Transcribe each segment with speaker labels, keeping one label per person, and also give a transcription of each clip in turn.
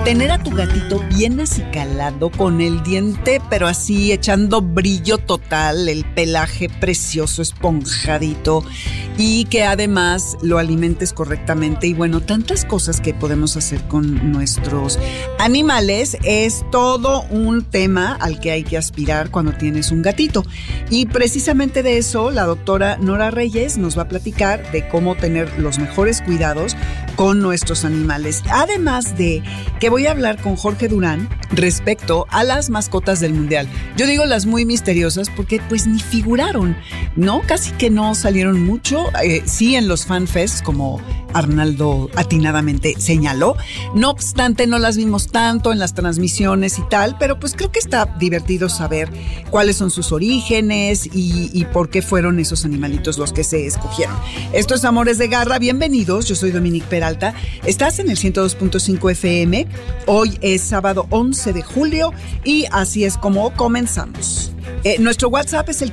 Speaker 1: Tener a tu gatito bien acicalado, con el diente, pero así echando brillo total, el pelaje precioso, esponjadito, y que además lo alimentes correctamente. Y bueno, tantas cosas que podemos hacer con nuestros animales. Es todo un tema al que hay que aspirar cuando tienes un gatito. Y precisamente de eso, la doctora Nora Reyes nos va a platicar de cómo tener los mejores cuidados con nuestros animales. Además de que voy a hablar con Jorge Durán respecto a las mascotas del Mundial. Yo digo las muy misteriosas porque pues ni figuraron, ¿no? Casi que no salieron mucho, sí en los fanfests, como Arnaldo atinadamente señaló. No obstante, no las vimos tanto en las transmisiones y tal, pero pues creo que está divertido saber cuáles son sus orígenes y por qué fueron esos animalitos los que se escogieron. Esto es Amores de Garra, bienvenidos, yo soy Dominique Peralta, estás en el 102.5 FM, hoy es sábado 11 de julio y así es como comenzamos. Nuestro WhatsApp es el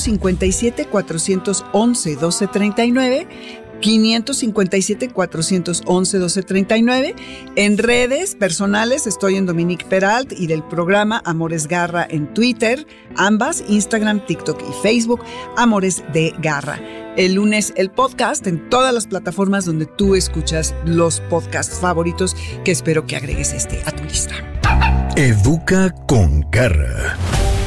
Speaker 1: 557-411-1239, 557-411-1239. En redes personales estoy en Dominique Peralt y del programa Amores Garra en Twitter, ambas, Instagram, TikTok y Facebook, Amores de Garra. El lunes el podcast en todas las plataformas donde tú escuchas los podcasts favoritos, que espero que agregues este a tu lista.
Speaker 2: Educa con Garra.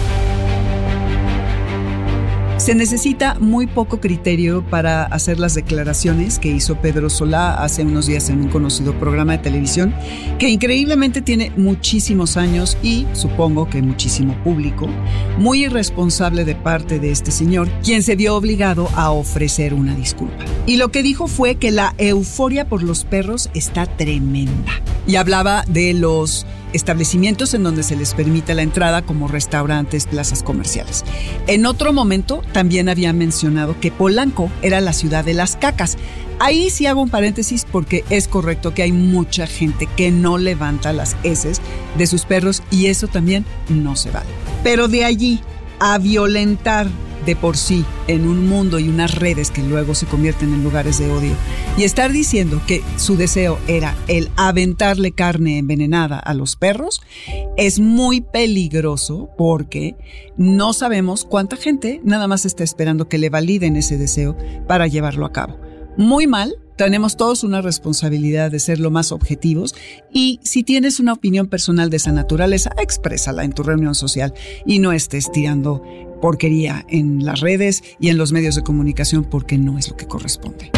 Speaker 1: Se necesita muy poco criterio para hacer las declaraciones que hizo Pedro Solá hace unos días en un conocido programa de televisión que increíblemente tiene muchísimos años y supongo que muchísimo público. Muy irresponsable de parte de este señor, quien se vio obligado a ofrecer una disculpa. Y lo que dijo fue que la euforia por los perros está tremenda. Y hablaba de los establecimientos en donde se les permite la entrada, como restaurantes, plazas comerciales. En otro momento también había mencionado que Polanco era la ciudad de las cacas. Ahí sí hago un paréntesis porque es correcto que hay mucha gente que no levanta las heces de sus perros y eso también no se vale. Pero de allí a violentar de por sí en un mundo y unas redes que luego se convierten en lugares de odio y estar diciendo que su deseo era el aventarle carne envenenada a los perros, es muy peligroso porque no sabemos cuánta gente nada más está esperando que le validen ese deseo para llevarlo a cabo. Muy mal. Tenemos todos una responsabilidad de ser lo más objetivos y si tienes una opinión personal de esa naturaleza, exprésala en tu reunión social y no estés tirando porquería en las redes y en los medios de comunicación porque no es lo que corresponde.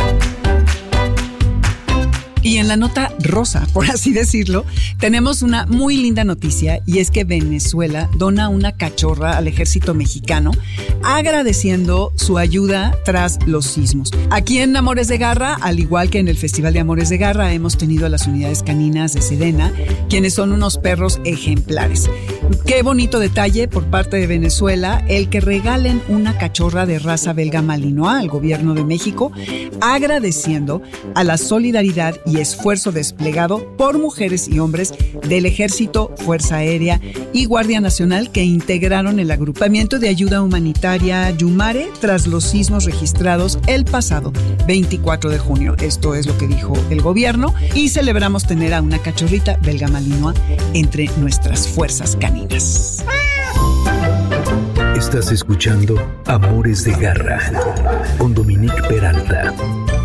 Speaker 1: Y en la nota rosa, por así decirlo, tenemos una muy linda noticia y es que Venezuela dona una cachorra al ejército mexicano agradeciendo su ayuda tras los sismos. Aquí en Amores de Garra, al igual que en el Festival de Amores de Garra, hemos tenido a las unidades caninas de Sedena, quienes son unos perros ejemplares. Qué bonito detalle por parte de Venezuela el que regalen una cachorra de raza belga malinois al gobierno de México, agradeciendo a la solidaridad y esfuerzo desplegado por mujeres y hombres del Ejército, Fuerza Aérea y Guardia Nacional que integraron el agrupamiento de ayuda humanitaria Yumare tras los sismos registrados el pasado 24 de junio. Esto es lo que dijo el gobierno y celebramos tener a una cachorrita belga malinois entre nuestras fuerzas caninas.
Speaker 2: Estás escuchando Amores de Garra con Dominique Peralta.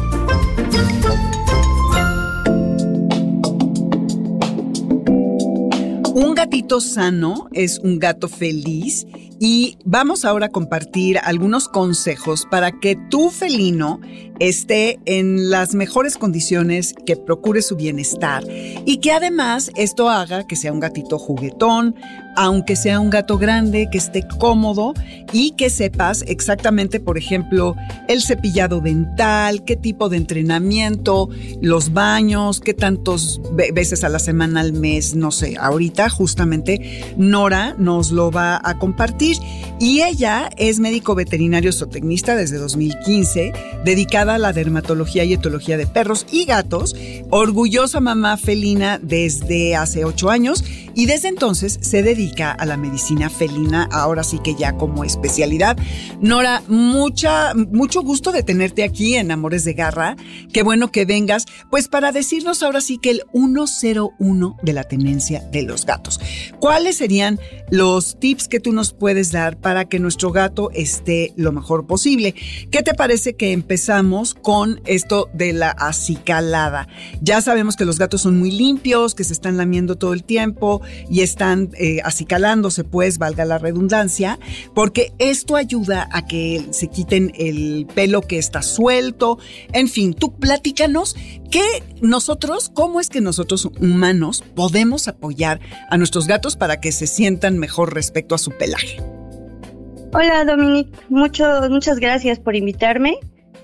Speaker 1: Un gatito sano es un gato feliz y vamos ahora a compartir algunos consejos para que tu felino esté en las mejores condiciones, que procure su bienestar y que además esto haga que sea un gatito juguetón, aunque sea un gato grande, que esté cómodo y que sepas exactamente, por ejemplo, el cepillado dental, qué tipo de entrenamiento, los baños, qué tantos veces a la semana, al mes, no sé. Ahorita justamente Nora nos lo va a compartir y ella es médico veterinario zootecnista desde 2015, dedicada a la dermatología y etología de perros y gatos, orgullosa mamá felina desde hace 8 años y desde entonces se dedica a la medicina felina, ahora sí que ya como especialidad. Nora, mucho gusto de tenerte aquí en Amores de Garra. Qué bueno que vengas, pues para decirnos ahora sí que el 101 de la tenencia de los gatos. ¿Cuáles serían los tips que tú nos puedes dar para que nuestro gato esté lo mejor posible? ¿Qué te parece que empezamos con esto de la acicalada? Ya sabemos que los gatos son muy limpios, que se están lamiendo todo el tiempo y están acicalándose, pues, valga la redundancia, porque esto ayuda a que se quiten el pelo que está suelto. En fin, tú platícanos cómo es que nosotros humanos podemos apoyar a nuestros gatos para que se sientan mejor respecto a su pelaje.
Speaker 3: Hola, Dominique, muchas gracias por invitarme.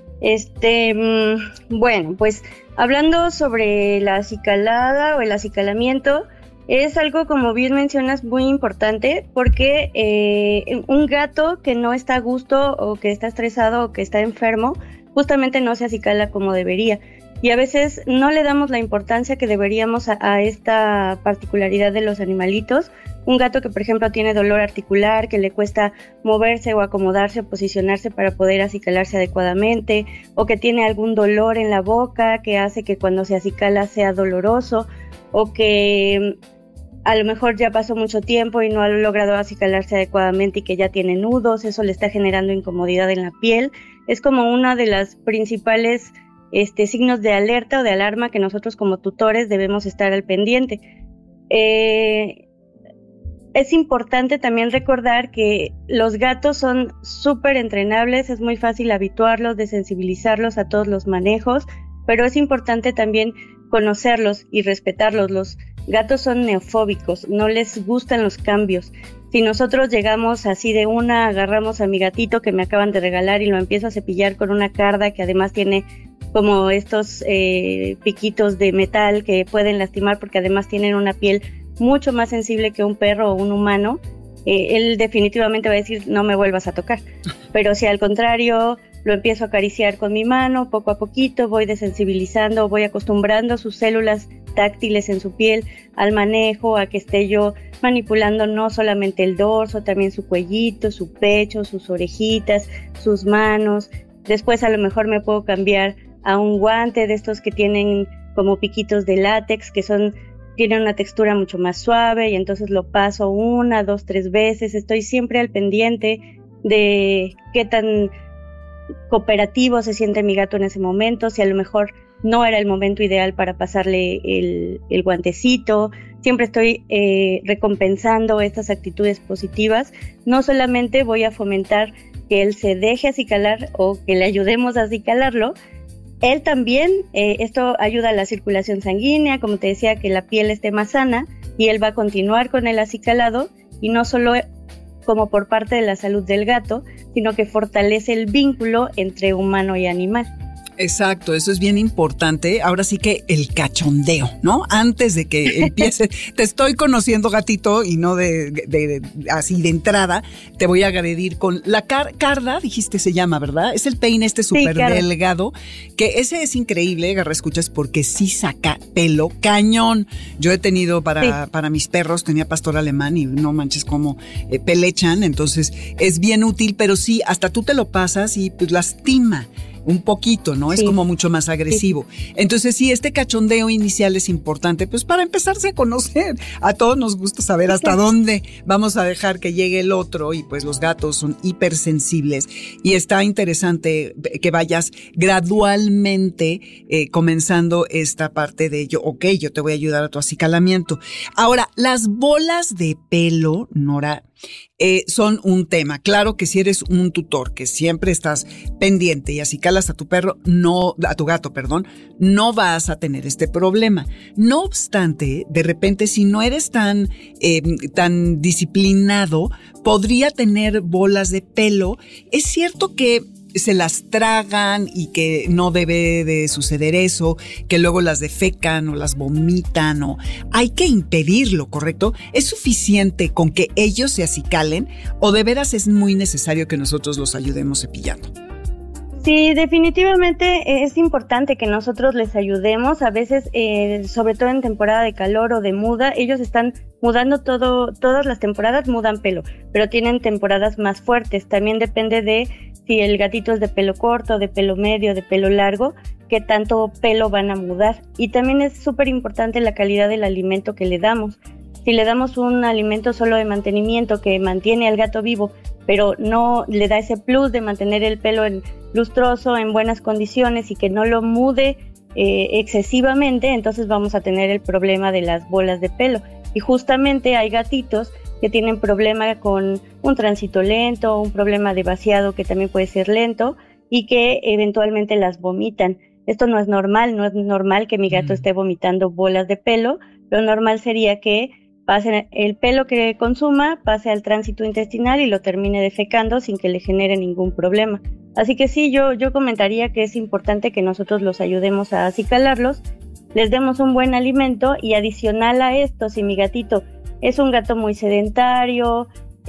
Speaker 3: Bueno, pues hablando sobre la acicalada o el acicalamiento, es algo, como bien mencionas, muy importante porque un gato que no está a gusto o que está estresado o que está enfermo, justamente no se acicala como debería. Y a veces no le damos la importancia que deberíamos a esta particularidad de los animalitos. Un gato que, por ejemplo, tiene dolor articular, que le cuesta moverse o acomodarse o posicionarse para poder acicalarse adecuadamente, o que tiene algún dolor en la boca que hace que cuando se acicala sea doloroso, o que a lo mejor ya pasó mucho tiempo y no ha logrado acicalarse adecuadamente y que ya tiene nudos, eso le está generando incomodidad en la piel. Es como una de las principales signos de alerta o de alarma que nosotros como tutores debemos estar al pendiente. Es importante también recordar que los gatos son súper entrenables, es muy fácil habituarlos, desensibilizarlos a todos los manejos, pero es importante también conocerlos y respetarlos. Los gatos son neofóbicos, no les gustan los cambios. Si nosotros llegamos así de una, agarramos a mi gatito que me acaban de regalar y lo empiezo a cepillar con una carda que además tiene como estos piquitos de metal que pueden lastimar porque además tienen una piel mucho más sensible que un perro o un humano, él definitivamente va a decir no me vuelvas a tocar. Pero si al contrario lo empiezo a acariciar con mi mano, poco a poquito voy desensibilizando, voy acostumbrando sus células táctiles en su piel al manejo, a que esté yo manipulando no solamente el dorso, también su cuellito, su pecho, sus orejitas, sus manos. Después a lo mejor me puedo cambiar a un guante de estos que tienen como piquitos de látex, que tienen una textura mucho más suave, y entonces lo paso 1, 2, 3 veces. Estoy siempre al pendiente de qué tan cooperativo se siente mi gato en ese momento, si a lo mejor no era el momento ideal para pasarle el guantecito. Siempre estoy recompensando estas actitudes positivas. No solamente voy a fomentar que él se deje acicalar o que le ayudemos a acicalarlo, él también, esto ayuda a la circulación sanguínea, como te decía, que la piel esté más sana, y él va a continuar con el acicalado, y no solo como por parte de la salud del gato, sino que fortalece el vínculo entre humano y animal.
Speaker 1: Exacto, eso es bien importante. Ahora sí que el cachondeo, ¿no? Antes de que empiece, te estoy conociendo, gatito, y no así de entrada, te voy a agredir con la carda, dijiste se llama, ¿verdad? Es el peine súper delgado, que ese es increíble, Garra Escuchas, porque sí saca pelo cañón. Yo he tenido para mis perros, tenía pastor alemán y no manches cómo pelechan, entonces es bien útil, pero sí, hasta tú te lo pasas y pues lastima un poquito, ¿no? Sí. Es como mucho más agresivo. Sí. Entonces, sí, este cachondeo inicial es importante, pues para empezarse a conocer. A todos nos gusta saber hasta dónde vamos a dejar que llegue el otro, y pues los gatos son hipersensibles. Y está interesante que vayas gradualmente comenzando esta parte de yo te voy a ayudar a tu acicalamiento. Ahora, las bolas de pelo, Nora, son un tema. Claro que si eres un tutor que siempre estás pendiente y acicalas a tu gato, no vas a tener este problema. No obstante, de repente, si no eres tan disciplinado, podría tener bolas de pelo. Es cierto que se las tragan y que no debe de suceder eso, que luego las defecan o las vomitan, o hay que impedirlo, ¿correcto? ¿Es suficiente con que ellos se acicalen o de veras es muy necesario que nosotros los ayudemos cepillando?
Speaker 3: Sí, definitivamente es importante que nosotros les ayudemos. A veces, sobre todo en temporada de calor o de muda, ellos están mudando todas las temporadas mudan pelo, pero tienen temporadas más fuertes. También depende de si el gatito es de pelo corto, de pelo medio, de pelo largo, qué tanto pelo van a mudar. Y también es súper importante la calidad del alimento que le damos. Si le damos un alimento solo de mantenimiento que mantiene al gato vivo, pero no le da ese plus de mantener el pelo lustroso, en buenas condiciones y que no lo mude excesivamente, entonces vamos a tener el problema de las bolas de pelo. Y justamente hay gatitos que tienen problema con un tránsito lento, un problema de vaciado que también puede ser lento y que eventualmente las vomitan. Esto no es normal que mi gato esté vomitando bolas de pelo. Lo normal sería que pase el pelo que consuma, pase al tránsito intestinal y lo termine defecando sin que le genere ningún problema. Así que sí, yo comentaría que es importante que nosotros los ayudemos a acicalarlos, les demos un buen alimento y adicional a esto, si mi gatito es un gato muy sedentario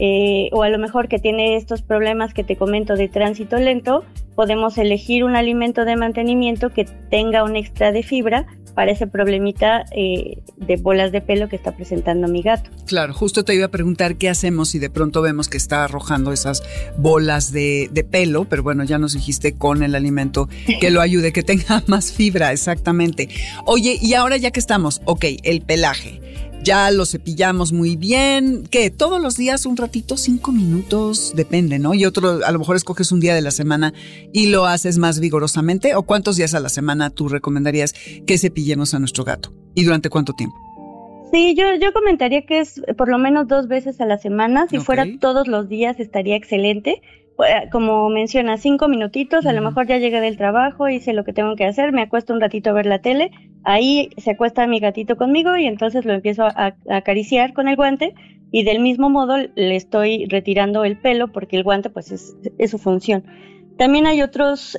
Speaker 3: o a lo mejor que tiene estos problemas que te comento de tránsito lento, podemos elegir un alimento de mantenimiento que tenga un extra de fibra para ese problemita de bolas de pelo que está presentando mi gato.
Speaker 1: Claro, justo te iba a preguntar qué hacemos si de pronto vemos que está arrojando esas bolas de pelo, pero bueno, ya nos dijiste con el alimento que lo ayude, que tenga más fibra, exactamente. Oye, y ahora ya que estamos, el pelaje. Ya lo cepillamos muy bien. ¿Qué? ¿Todos los días un ratito? 5 minutos, depende, ¿no? Y otro, a lo mejor escoges un día de la semana y lo haces más vigorosamente. ¿O cuántos días a la semana tú recomendarías que cepillemos a nuestro gato? ¿Y durante cuánto tiempo?
Speaker 3: Sí, yo comentaría que es por lo menos 2 veces a la semana. Si fuera todos los días estaría excelente. Como menciona, 5 minutitos, a lo mejor ya llegué del trabajo, hice lo que tengo que hacer, me acuesto un ratito a ver la tele, ahí se acuesta mi gatito conmigo y entonces lo empiezo a acariciar con el guante y del mismo modo le estoy retirando el pelo porque el guante pues es su función. También hay otros,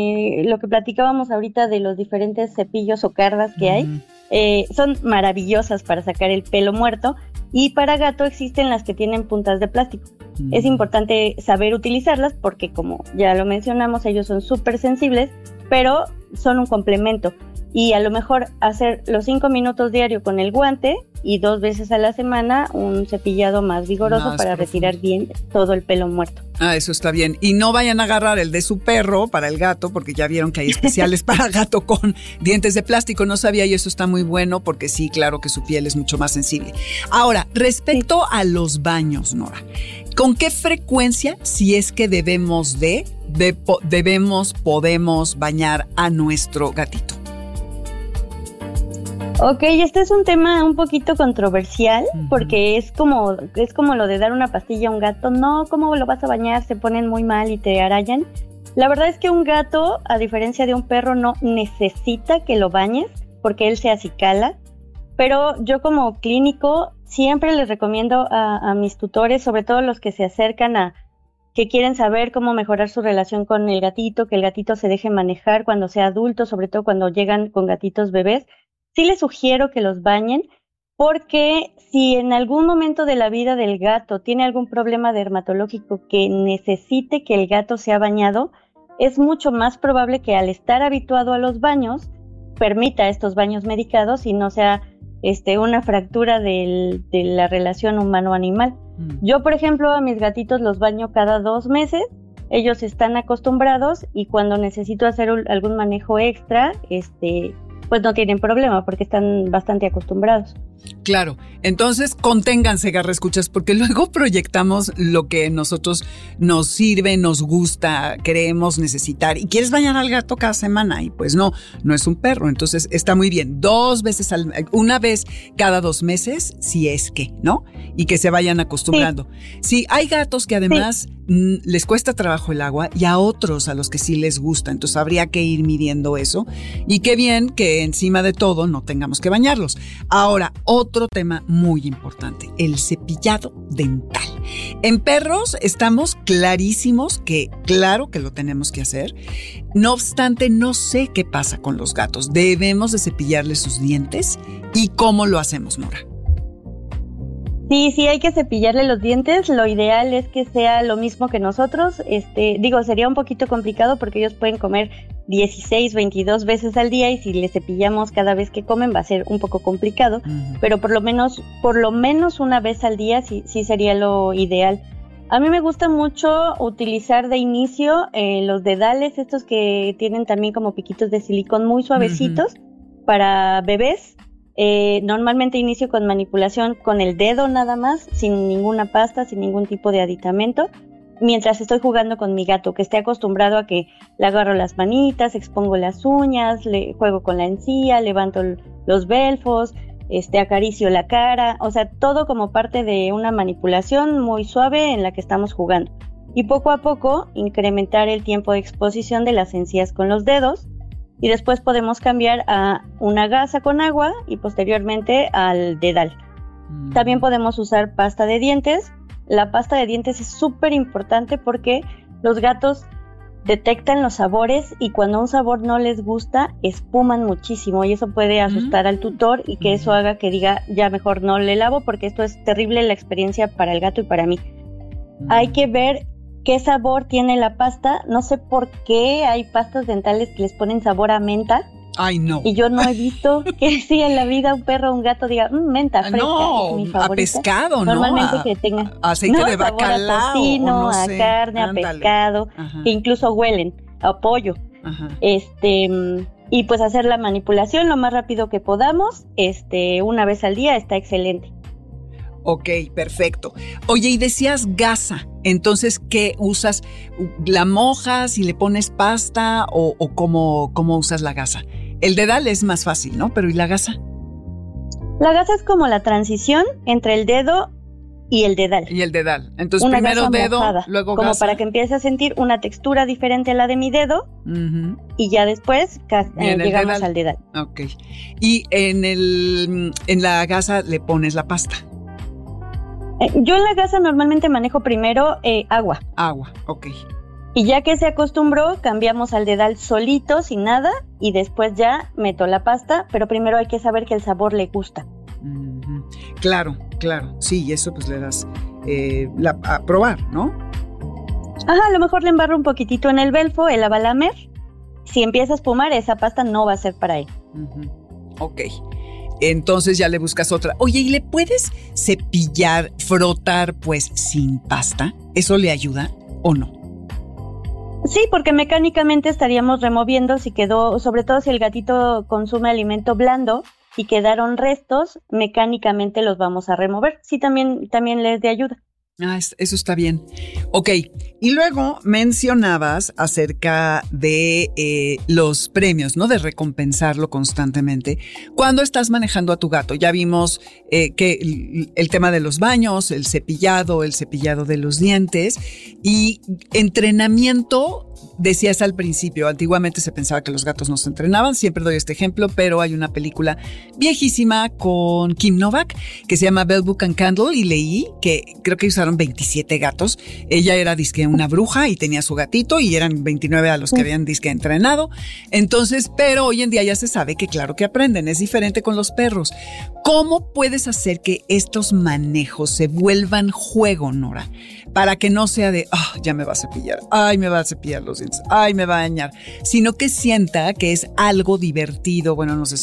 Speaker 3: lo que platicábamos ahorita de los diferentes cepillos o cardas que hay, son maravillosas para sacar el pelo muerto. Y para gato existen las que tienen puntas de plástico. Es importante saber utilizarlas porque, como ya lo mencionamos, ellos son súper sensibles, pero son un complemento. Y a lo mejor hacer los 5 minutos diario con el guante y 2 veces a la semana un cepillado más vigoroso para retirar bien todo el pelo muerto.
Speaker 1: Ah, eso está bien. Y no vayan a agarrar el de su perro para el gato, porque ya vieron que hay especiales para gato con dientes de plástico. No sabía y eso está muy bueno porque sí, claro que su piel es mucho más sensible. Ahora, respecto a los baños, Nora, ¿con qué frecuencia, si es que podemos bañar a nuestro gatito?
Speaker 3: Este es un tema un poquito controversial porque es como lo de dar una pastilla a un gato. No, ¿cómo lo vas a bañar? Se ponen muy mal y te arañan. La verdad es que un gato, a diferencia de un perro, no necesita que lo bañes porque él se acicala. Pero yo como clínico siempre les recomiendo a mis tutores, sobre todo los que se acercan que quieren saber cómo mejorar su relación con el gatito, que el gatito se deje manejar cuando sea adulto, sobre todo cuando llegan con gatitos bebés. Sí les sugiero que los bañen porque si en algún momento de la vida del gato tiene algún problema dermatológico que necesite que el gato sea bañado, es mucho más probable que al estar habituado a los baños permita estos baños medicados y no sea una fractura de la relación humano-animal. Yo, por ejemplo, a mis gatitos los baño cada 2 meses. Ellos están acostumbrados y cuando necesito hacer algún manejo extra, pues no tienen problema porque están bastante acostumbrados.
Speaker 1: Claro, entonces conténganse, garraescuchas, porque luego proyectamos lo que nosotros nos sirve, nos gusta, queremos necesitar y quieres bañar al gato cada semana y pues no es un perro, entonces está muy bien, 2 veces una vez cada 2 meses, si es que, ¿no? Y que se vayan acostumbrando. Sí, hay gatos que además les cuesta trabajo el agua y a otros a los que sí les gusta, entonces habría que ir midiendo eso y qué bien que encima de todo no tengamos que bañarlos. Ahora, otro tema muy importante, el cepillado dental. En perros estamos clarísimos que claro que lo tenemos que hacer. No obstante, no sé qué pasa con los gatos. ¿Debemos de cepillarles sus dientes? ¿Y cómo lo hacemos, Nora?
Speaker 3: Sí, hay que cepillarle los dientes. Lo ideal es que sea lo mismo que nosotros. Sería un poquito complicado porque ellos pueden comer 16, 22 veces al día y si les cepillamos cada vez que comen va a ser un poco complicado, pero por lo menos una vez al día sí sería lo ideal. A mí me gusta mucho utilizar de inicio los dedales, estos que tienen también como piquitos de silicón muy suavecitos para bebés. Normalmente inicio con manipulación con el dedo nada más, sin ninguna pasta, sin ningún tipo de aditamento, mientras estoy jugando con mi gato, que esté acostumbrado a que le agarro las manitas, expongo las uñas, le juego con la encía, levanto los belfos, acaricio la cara, o sea, todo como parte de una manipulación muy suave en la que estamos jugando. Y poco a poco incrementar el tiempo de exposición de las encías con los dedos, y después podemos cambiar a una gasa con agua y posteriormente al dedal. También podemos usar pasta de dientes. La pasta de dientes es súper importante porque los gatos detectan los sabores y cuando un sabor no les gusta, espuman muchísimo y eso puede asustar al tutor y que eso haga que diga, ya mejor no le lavo porque esto es terrible la experiencia para el gato y para mí. Hay que ver qué sabor tiene la pasta. No sé por qué hay pastas dentales que les ponen sabor a menta.
Speaker 1: Ay, no.
Speaker 3: Y yo no he visto que sí en la vida un perro o un gato diga, menta fresca,
Speaker 1: no,
Speaker 3: es mi favorita.
Speaker 1: A pescado,
Speaker 3: normalmente
Speaker 1: ¿no?
Speaker 3: que tenga
Speaker 1: aceite de bacalao,
Speaker 3: a tocino,
Speaker 1: no
Speaker 3: a
Speaker 1: sé,
Speaker 3: carne,
Speaker 1: ándale.
Speaker 3: a pescado, que incluso huelen, a pollo. Y pues hacer la manipulación lo más rápido que podamos, una vez al día está excelente.
Speaker 1: Ok, perfecto. Oye, y decías gasa, entonces, ¿qué usas? ¿La mojas y le pones pasta o cómo usas la gasa? El dedal es más fácil, ¿no? Pero ¿y la gasa?
Speaker 3: La gasa es como la transición entre el dedo y el dedal.
Speaker 1: Y el dedal. Entonces,
Speaker 3: una
Speaker 1: primero dedo,
Speaker 3: mojada,
Speaker 1: luego
Speaker 3: como
Speaker 1: gasa.
Speaker 3: para que empiece a sentir una textura diferente a la de mi dedo y ya después llegamos al dedal.
Speaker 1: Ok. Y en la gasa le pones la pasta.
Speaker 3: Yo en la gasa normalmente manejo primero agua.
Speaker 1: Agua, ok.
Speaker 3: Y ya que se acostumbró, cambiamos al dedal solito, sin nada, y después ya meto la pasta, pero primero hay que saber que el sabor le gusta.
Speaker 1: Claro. Sí, y eso pues le das a probar, ¿no?
Speaker 3: Ajá, a lo mejor le embarro un poquitito en el belfo, el avalamer. Si empieza a espumar, esa pasta no va a ser para él.
Speaker 1: Ok. Entonces ya le buscas otra. Oye, ¿y le puedes cepillar, frotar pues sin pasta? ¿Eso le ayuda o no?
Speaker 3: Sí, porque mecánicamente estaríamos removiendo si quedó, sobre todo si el gatito consume alimento blando y quedaron restos, mecánicamente los vamos a remover. Sí, también les de ayuda.
Speaker 1: Eso está bien. Ok, y luego mencionabas acerca de los premios, ¿no? De recompensarlo constantemente. Cuando estás manejando a tu gato, ya vimos que el tema de los baños, el cepillado de los dientes y entrenamiento. Decías al principio, antiguamente se pensaba que los gatos no se entrenaban, siempre doy este ejemplo, pero hay una película viejísima con Kim Novak que se llama Bell Book and Candle y leí que creo que usaron 27 gatos. Ella era disque una bruja y tenía su gatito y eran 29 a los que habían disque entrenado. Entonces, pero hoy en día ya se sabe que claro que aprenden, es diferente con los perros. ¿Cómo puedes hacer que estos manejos se vuelvan juego, Nora? Para que no sea de, ya me va a cepillar, ay, me va a cepillar los dientes, ay, me va a bañar, sino que sienta que es algo divertido, bueno, no sé si